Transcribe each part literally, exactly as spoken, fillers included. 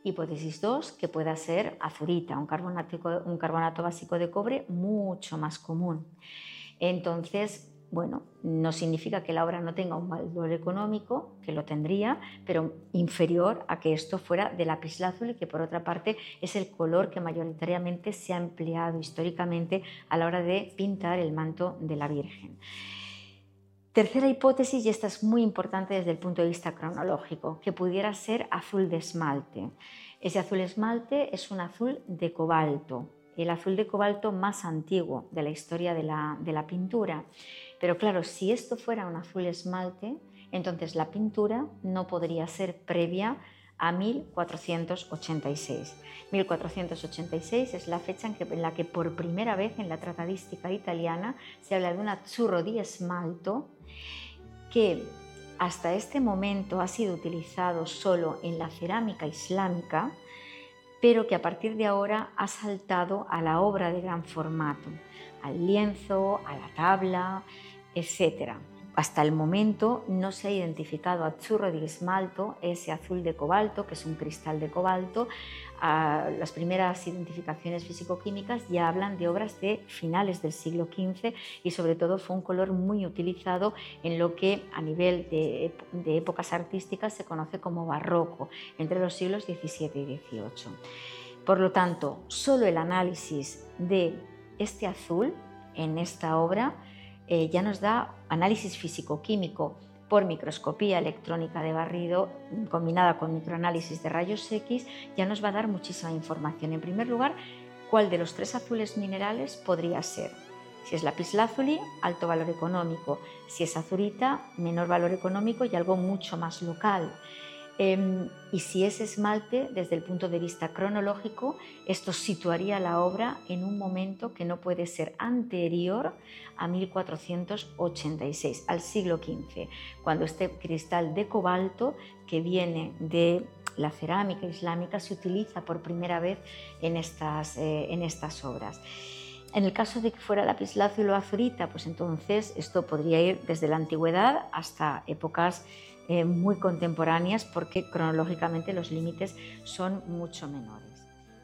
Hipótesis dos, que pueda ser azurita, un carbonato, un carbonato básico de cobre mucho más común. Entonces, bueno, no significa que la obra no tenga un valor económico, que lo tendría, pero inferior a que esto fuera de lapislázuli, que por otra parte es el color que mayoritariamente se ha empleado históricamente a la hora de pintar el manto de la Virgen. Tercera hipótesis, y esta es muy importante desde el punto de vista cronológico, que pudiera ser azul de esmalte. Ese azul esmalte es un azul de cobalto, el azul de cobalto más antiguo de la historia de la, de la pintura. Pero claro, si esto fuera un azul esmalte, entonces la pintura no podría ser previa a mil cuatrocientos ochenta y seis. mil cuatrocientos ochenta y seis es la fecha en, que, en la que por primera vez en la tratadística italiana se habla de un azzurro di esmalto que hasta este momento ha sido utilizado solo en la cerámica islámica, pero que a partir de ahora ha saltado a la obra de gran formato, al lienzo, a la tabla, etcétera. Hasta el momento no se ha identificado azzurro di esmalto, ese azul de cobalto, que es un cristal de cobalto. Uh, las primeras identificaciones físico-químicas ya hablan de obras de finales del siglo quince y sobre todo fue un color muy utilizado en lo que a nivel de, de épocas artísticas se conoce como barroco, entre los siglos diecisiete y dieciocho. Por lo tanto, solo el análisis de este azul en esta obra eh, ya nos da análisis físico-químico por microscopía electrónica de barrido combinada con microanálisis de rayos X, ya nos va a dar muchísima información. En primer lugar, ¿cuál de los tres azules minerales podría ser? Si es lapislázuli, alto valor económico. Si es azurita, menor valor económico y algo mucho más local. Eh, y si es esmalte, desde el punto de vista cronológico, esto situaría la obra en un momento que no puede ser anterior a mil cuatrocientos ochenta y seis, al siglo quince, cuando este cristal de cobalto que viene de la cerámica islámica se utiliza por primera vez en estas, eh, en estas obras. En el caso de que fuera lapislázuli o azurita, pues entonces esto podría ir desde la antigüedad hasta épocas eh, muy contemporáneas, porque cronológicamente los límites son mucho menores.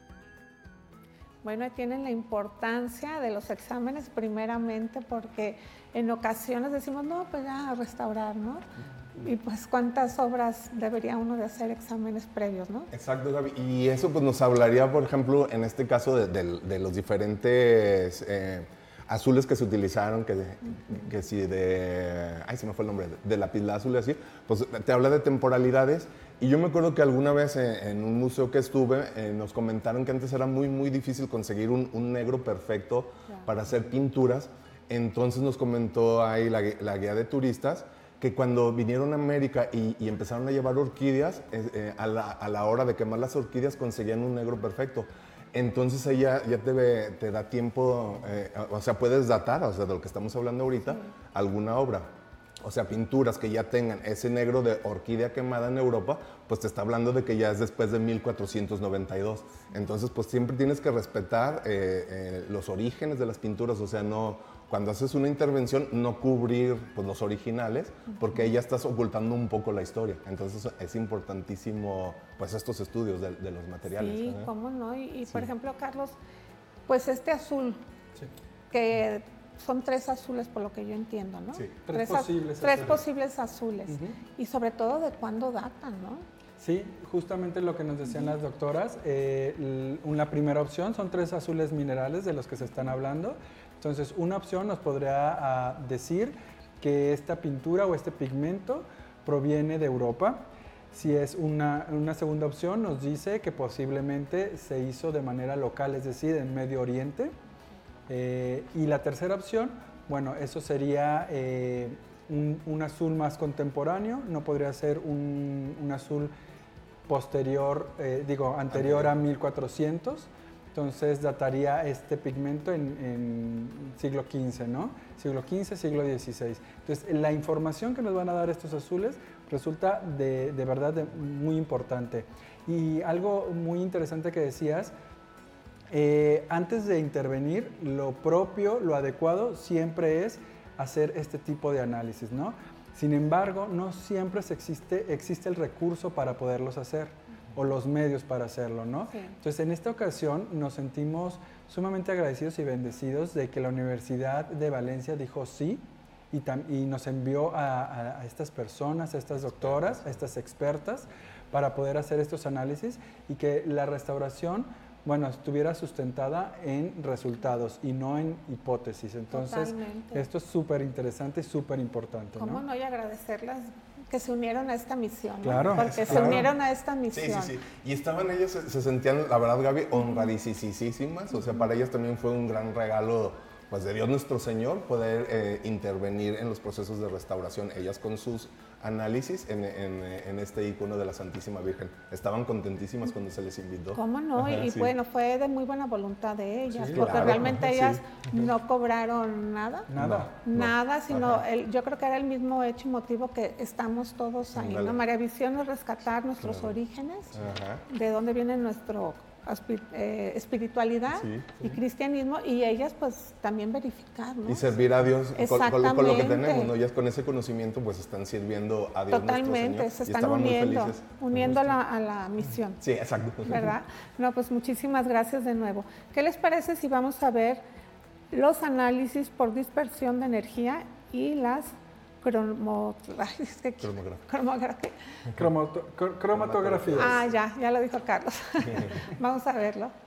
Bueno, tienen la importancia de los exámenes primeramente porque en ocasiones decimos, no, pues ya a restaurar, ¿no? Y pues cuántas obras debería uno de hacer exámenes previos, ¿no? Exacto, Gaby. Y eso pues nos hablaría, por ejemplo, en este caso de, de, de los diferentes eh, azules que se utilizaron, que, que si de, ay, se me fue el nombre, de, de lapislázuli, así, pues te habla de temporalidades. Y yo me acuerdo que alguna vez en, en un museo que estuve, eh, nos comentaron que antes era muy, muy difícil conseguir un, un negro perfecto yeah. para hacer pinturas. Entonces nos comentó ahí la, la guía de turistas que cuando vinieron a América y, y empezaron a llevar orquídeas, eh, eh, a, la, a la hora de quemar las orquídeas conseguían un negro perfecto. Entonces ahí ya, ya te, te da tiempo, eh, o sea, puedes datar, o sea, de lo que estamos hablando ahorita, sí. alguna obra. O sea, pinturas que ya tengan ese negro de orquídea quemada en Europa, pues te está hablando de que ya es después de mil cuatrocientos noventa y dos. Entonces, pues siempre tienes que respetar eh, eh, los orígenes de las pinturas, o sea, no... Cuando haces una intervención, no cubrir pues, los originales, porque ahí ya estás ocultando un poco la historia. Entonces es importantísimo pues, estos estudios de, de los materiales. Sí, ¿eh? cómo no. Y, y sí. por ejemplo, Carlos, pues este azul, sí. que son tres azules por lo que yo entiendo, ¿no? Sí, tres, tres posibles Tres azules. posibles azules. Uh-huh. Y sobre todo, ¿de cuándo datan, no? Sí, justamente lo que nos decían uh-huh. las doctoras. Eh, la primera opción son tres azules minerales de los que se están hablando. Entonces, una opción nos podría uh, decir que esta pintura o este pigmento proviene de Europa. Si es una, una segunda opción, nos dice que posiblemente se hizo de manera local, es decir, en Medio Oriente. Eh, y la tercera opción, bueno, eso sería eh, un, un azul más contemporáneo, no podría ser un, un azul posterior, eh, digo, anterior a mil cuatrocientos. Entonces dataría este pigmento en, en siglo quince, ¿no? Siglo quince, siglo dieciséis. Entonces la información que nos van a dar estos azules resulta de, de verdad de muy importante. Y algo muy interesante que decías, eh, antes de intervenir, lo propio, lo adecuado siempre es hacer este tipo de análisis, ¿no? Sin embargo, no siempre se existe, existe el recurso para poderlos hacer. o los medios para hacerlo, ¿no? Sí. Entonces, en esta ocasión nos sentimos sumamente agradecidos y bendecidos de que la Universidad de Valencia dijo sí y, tam- y nos envió a, a- a estas personas, a estas doctoras, a estas expertas, para poder hacer estos análisis y que la restauración, bueno, estuviera sustentada en resultados y no en hipótesis. Entonces, Totalmente. esto es súper interesante y súper importante, ¿Cómo ¿no? no? Y agradecerlas que se unieron a esta misión, ¿no? Claro, Porque se claro. unieron a esta Sí, misión. sí, sí. Y estaban ellas, se, se sentían, la verdad, Gaby, honradísimas. O sea, para ellas también fue un gran regalo, pues, de Dios nuestro Señor, poder eh, intervenir en los procesos de restauración. Ellas con sus análisis en, en, en este icono de la Santísima Virgen. Estaban contentísimas cuando se les invitó. ¿Cómo no? Ajá, y sí. bueno, fue de muy buena voluntad de ellas, Sí, porque claro, realmente ajá, ellas sí. no cobraron nada. Nada. No. Nada, sino Ajá. el- yo creo que era el mismo hecho y motivo que estamos todos ahí, Ándale. ¿no? María Visión es rescatar nuestros Claro. orígenes, Ajá. de dónde viene nuestro aspi- eh, espiritualidad Sí, y cristianismo, y ellas pues también verificar, ¿no? Y servir a Dios con, con lo- con lo que Exactamente. tenemos, ¿no? Ellas con ese conocimiento pues están sirviendo a Dios Totalmente, nuestro se Señor. Y están estaban muy uniendo, felices. uniendo a la, a la misión. Sí, exacto. ¿Verdad? No, pues muchísimas gracias de nuevo. ¿Qué les parece si vamos a ver los análisis por dispersión de energía y las cromo... ay, es que- Cromografía. cromografía? Cromato- cr- cromatografía. Ah, ya, ya lo dijo Carlos. Vamos a verlo.